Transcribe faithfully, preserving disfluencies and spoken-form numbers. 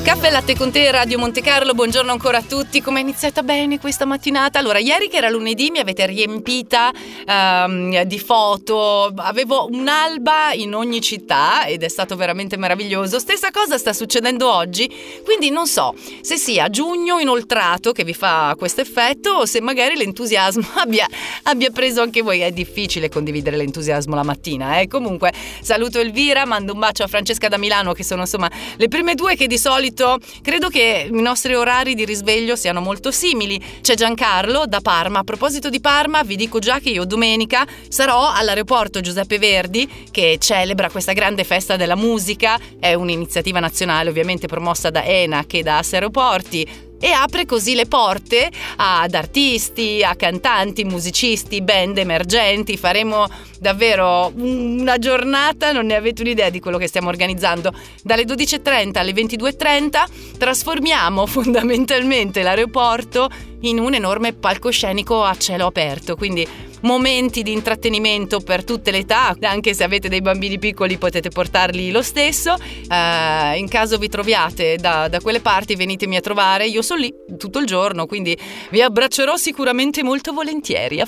Caffè Latte con te, Radio Monte Carlo, buongiorno ancora a tutti. Come è iniziata bene questa mattinata? Allora, ieri che era lunedì mi avete riempita um, di foto, avevo un'alba in ogni città ed è stato veramente meraviglioso. Stessa cosa sta succedendo oggi, quindi non so se sia giugno inoltrato che vi fa questo effetto o se magari l'entusiasmo abbia, abbia preso anche voi. È difficile condividere l'entusiasmo la mattina, eh? Comunque saluto Elvira, mando un bacio a Francesca da Milano, che sono insomma le prime due che di solito credo che i nostri orari di risveglio siano molto simili. C'è Giancarlo da Parma. A proposito di Parma, vi dico già che io domenica sarò all'aeroporto Giuseppe Verdi, che celebra questa grande festa della musica. È un'iniziativa nazionale ovviamente promossa da ENAC e da Asse Aeroporti, e apre così le porte ad artisti, a cantanti, musicisti, band emergenti. Faremo davvero una giornata, non ne avete un'idea di quello che stiamo organizzando. Dalle dodici e trenta alle ventidue e trenta trasformiamo fondamentalmente l'aeroporto in un enorme palcoscenico a cielo aperto, quindi momenti di intrattenimento per tutte le età. Anche se avete dei bambini piccoli potete portarli lo stesso. Uh, in caso vi troviate da, da quelle parti, venitemi a trovare, io sono lì tutto il giorno, quindi vi abbraccerò sicuramente molto volentieri. A